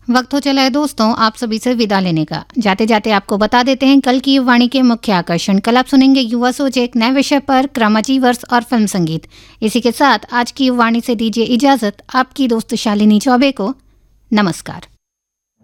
वक्त हो चला है दोस्तों आप सभी से विदा लेने का। जाते जाते आपको बता देते हैं कल की युवाणी के मुख्य आकर्षण। कल आप सुनेंगे युवा सोच एक नए विषय पर, क्रमाजीवर्ष और फिल्म संगीत। इसी के साथ आज की युवाणी से दीजिए इजाजत आपकी दोस्त शालिनी चौबे को। नमस्कार।